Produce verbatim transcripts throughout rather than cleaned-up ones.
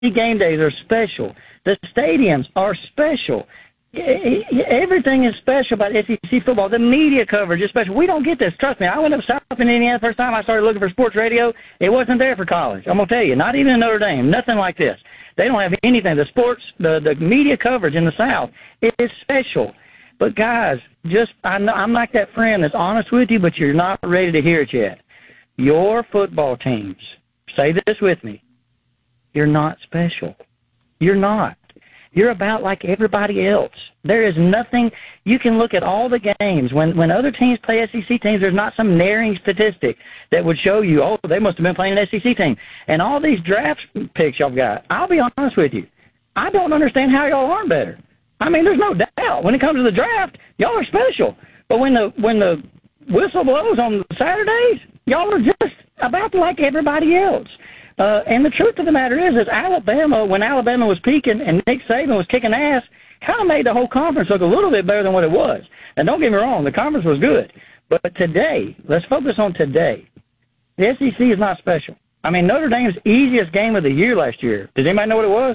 game days are special. The stadiums are special. Everything is special about S E C football. The media coverage is special. We don't get this. Trust me. I went up south in Indiana the first time I started looking for sports radio. It wasn't there for college. I'm going to tell you, not even in Notre Dame. Nothing like this. They don't have anything. The sports, the, the media coverage in the South is special. But, guys, just I know, I'm like that friend that's honest with you, but you're not ready to hear it yet. Your football teams, say this with me, you're not special. You're not. You're about like everybody else. There is nothing. You can look at all the games. When when other teams play S E C teams, there's not some naring statistic that would show you, oh, they must have been playing an S E C team. And all these draft picks y'all got, I'll be honest with you, I don't understand how y'all aren't better. I mean, there's no doubt. When it comes to the draft, y'all are special. But when the when the whistle blows on Saturdays, y'all are just about like everybody else. Uh, and the truth of the matter is, is Alabama, when Alabama was peaking and Nick Saban was kicking ass, kind of made the whole conference look a little bit better than what it was. And don't get me wrong, the conference was good. But today, let's focus on today. The S E C is not special. I mean, Notre Dame's easiest game of the year last year. Does anybody know what it was?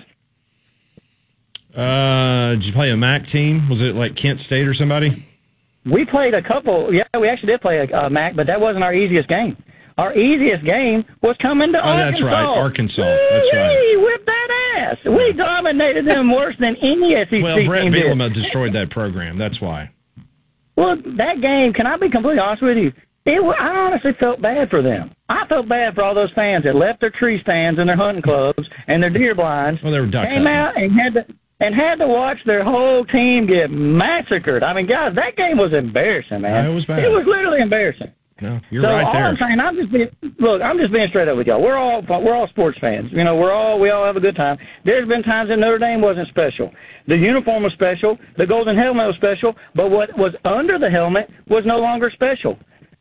Uh, did you play a M A C team? Was it like Kent State or somebody? We played a couple. Yeah, we actually did play a, a M A C, but that wasn't our easiest game. Our easiest game was coming to oh, Arkansas. Oh, that's right, Arkansas. That's right. We whipped that ass. We dominated them worse than any S E C well, team Brett did. Bielema destroyed that program. That's why. Well, that game, can I be completely honest with you? It, I honestly felt bad for them. I felt bad for all those fans that left their tree stands and their hunting clubs and their deer blinds. Well, they were duck Came hunting. out and had to and had to watch their whole team get massacred. I mean, guys, that game was embarrassing, man. No, it was bad. It was literally embarrassing. No, you're so right all there. I'm saying, I'm just being look. I'm just being straight up with y'all. We're all we're all sports fans. You know, we're all we all have a good time. There's been times that Notre Dame wasn't special. The uniform was special. The golden helmet was special. But what was under the helmet was no longer special.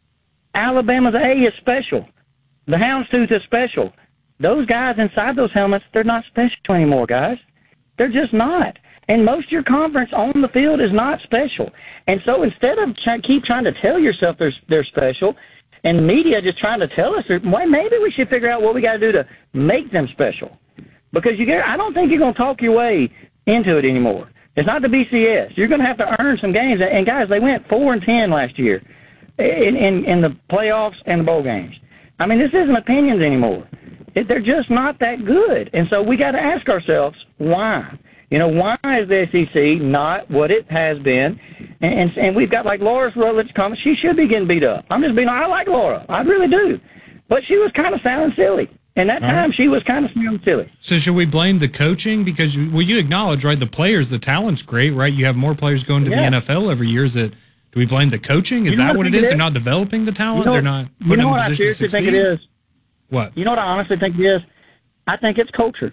Alabama's A is special. The houndstooth is special. Those guys inside those helmets, they're not special anymore, guys. They're just not. And most of your conference on the field is not special. And so instead of try, keep trying to tell yourself they're, they're special, and the media just trying to tell us, well, maybe we should figure out what we got to do to make them special. Because you get, I don't think you're going to talk your way into it anymore. It's not the B C S. You're going to have to earn some games. And, guys, they went four and ten last year in, in, in the playoffs and the bowl games. I mean, this isn't opinions anymore. It, they're just not that good. And so we got to ask ourselves, why? You know, why is the S E C not what it has been? And, and and we've got like Laura Rutledge comment. She should be getting beat up. I'm just being, I like Laura. I really do. But she was kind of sounding silly. And that time she was kind of sounding silly. So should we blame the coaching? Because, well, you acknowledge, right, the players, the talent's great, right? You have more players going to yeah. the N F L every year. Is it, do we blame the coaching? Is you know that what, what it is? is? They're not developing the talent? You know, They're not putting you know them what in I position to seriously succeed? think it is? What? You know what I honestly think it is? I think it's culture.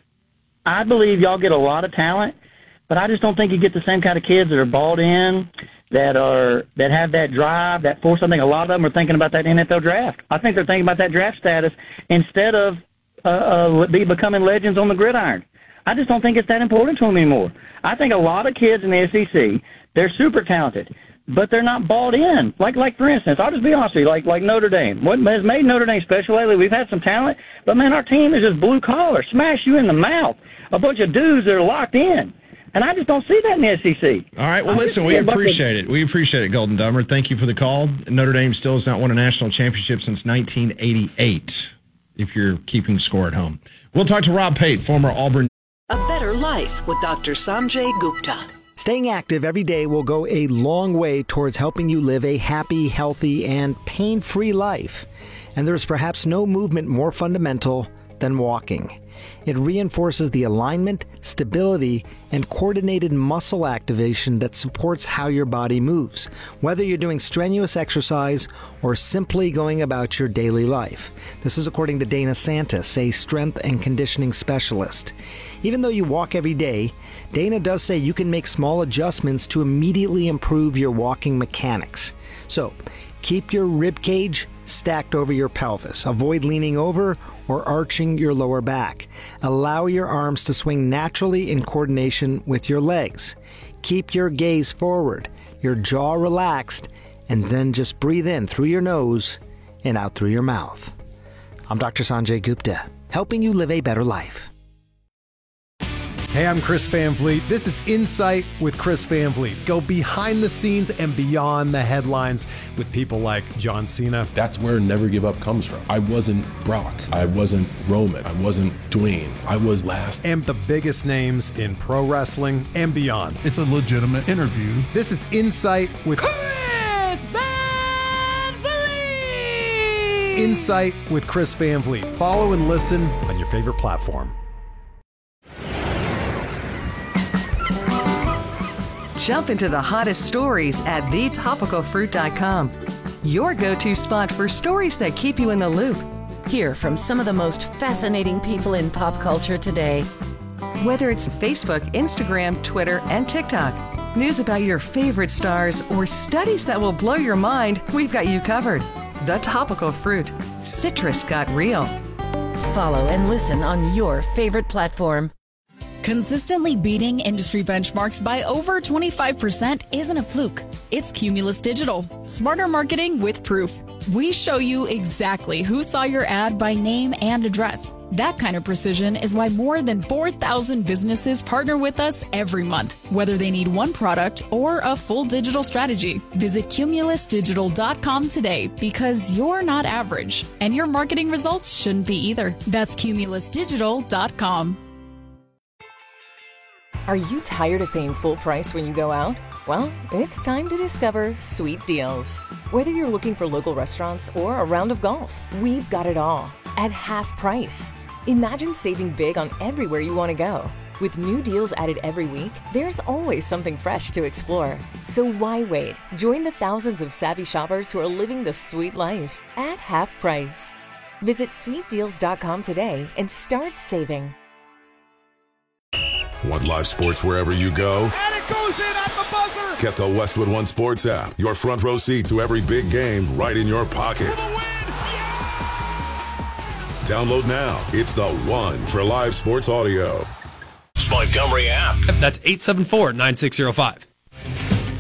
I believe y'all get a lot of talent, but I just don't think you get the same kind of kids that are bought in, that are that have that drive, that force. I think a lot of them are thinking about that N F L draft. I think they're thinking about that draft status instead of uh, uh, be becoming legends on the gridiron. I just don't think it's that important to them anymore. I think a lot of kids in the S E C, they're super talented, but they're not bought in. Like, like for instance, I'll just be honest with you, like, like Notre Dame. What has made Notre Dame special lately, we've had some talent, but, man, our team is just blue-collar, smash you in the mouth, a bunch of dudes that are locked in. And I just don't see that in the S E C. All right, well, I listen, we appreciate it. We appreciate it, Golden Dumber. Thank you for the call. Notre Dame still has not won a national championship since nineteen eighty-eight, if you're keeping score at home. We'll talk to Rob Pate, former Auburn. A Better Life with Doctor Sanjay Gupta. Staying active every day will go a long way towards helping you live a happy, healthy, and pain-free life. And there's perhaps no movement more fundamental than walking. It reinforces the alignment, stability, and coordinated muscle activation that supports how your body moves, whether you're doing strenuous exercise or simply going about your daily life. This is according to Dana Santis, a strength and conditioning specialist. Even though you walk every day, Dana does say you can make small adjustments to immediately improve your walking mechanics. So, keep your rib cage stacked over your pelvis. Avoid leaning over or arching your lower back. Allow your arms to swing naturally in coordination with your legs. Keep your gaze forward, your jaw relaxed, and then just breathe in through your nose and out through your mouth. I'm Doctor Sanjay Gupta, helping you live a better life. Hey, I'm Chris Van Vliet. This is Insight with Chris Van Vliet. Go behind the scenes and beyond the headlines with people like John Cena. That's where Never Give Up comes from. I wasn't Brock. I wasn't Roman. I wasn't Dwayne. I was last. And the biggest names in pro wrestling and beyond. It's a legitimate interview. This is Insight with Chris Van Vliet. Insight with Chris Van Vliet. Follow and listen on your favorite platform. Jump into the hottest stories at the topical fruit dot com. Your go-to spot for stories that keep you in the loop. Hear from some of the most fascinating people in pop culture today. Whether it's Facebook, Instagram, Twitter, and TikTok, news about your favorite stars, or studies that will blow your mind, we've got you covered. The Topical Fruit. Citrus got real. Follow and listen on your favorite platform. Consistently beating industry benchmarks by over twenty-five percent isn't a fluke. It's Cumulus Digital. Smarter marketing with proof. We show you exactly who saw your ad by name and address. That kind of precision is why more than four thousand businesses partner with us every month, whether they need one product or a full digital strategy. Visit cumulus digital dot com today because you're not average, and your marketing results shouldn't be either. That's cumulus digital dot com. Are you tired of paying full price when you go out? Well, it's time to discover Sweet Deals. Whether you're looking for local restaurants or a round of golf, we've got it all at half price. Imagine saving big on everywhere you want to go. With new deals added every week, there's always something fresh to explore. So why wait? Join the thousands of savvy shoppers who are living the sweet life at half price. Visit sweet deals dot com today and start saving. Want live sports wherever you go? And it goes in at the buzzer! Get the Westwood One Sports app. Your front row seat to every big game right in your pocket. For the win! Yeah! Download now. It's the one for live sports audio. Montgomery app. That's eight seven four, nine six zero five.